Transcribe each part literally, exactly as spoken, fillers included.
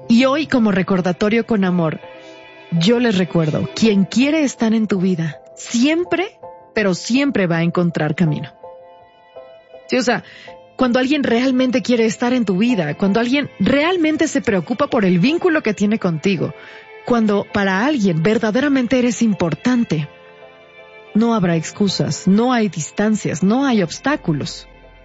Y hoy, como recordatorio con amor, yo les recuerdo, quien quiere estar en tu vida, siempre, pero siempre va a encontrar camino. Sí, o sea, cuando alguien realmente quiere estar en tu vida, cuando alguien realmente se preocupa por el vínculo que tiene contigo, cuando para alguien verdaderamente eres importante, no habrá excusas, no hay distancias, no hay obstáculos.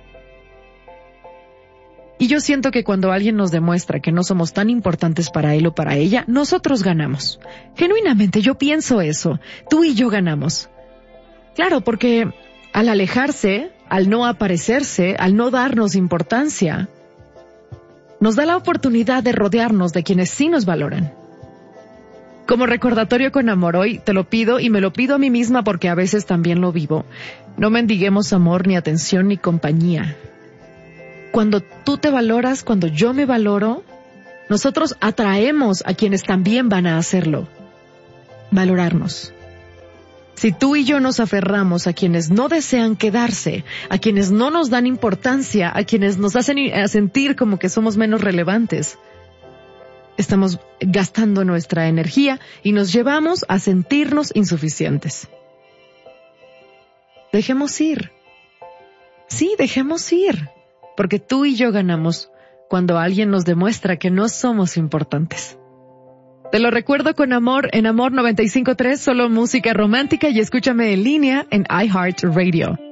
Y yo siento que cuando alguien nos demuestra que no somos tan importantes para él o para ella, nosotros ganamos. Genuinamente, yo pienso eso. Tú y yo ganamos. Claro, porque al alejarse, al no aparecerse, al no darnos importancia, nos da la oportunidad de rodearnos de quienes sí nos valoran. Como recordatorio con amor hoy, te lo pido y me lo pido a mí misma porque a veces también lo vivo. No mendiguemos amor, ni atención, ni compañía. Cuando tú te valoras, cuando yo me valoro, nosotros atraemos a quienes también van a hacerlo. Valorarnos. Si tú y yo nos aferramos a quienes no desean quedarse, a quienes no nos dan importancia, a quienes nos hacen sentir como que somos menos relevantes, estamos gastando nuestra energía y nos llevamos a sentirnos insuficientes. Dejemos ir. Sí, dejemos ir. Porque tú y yo ganamos cuando alguien nos demuestra que no somos importantes. Te lo recuerdo con amor en Amor noventa y cinco punto tres, solo música romántica, y escúchame en línea en iHeartRadio.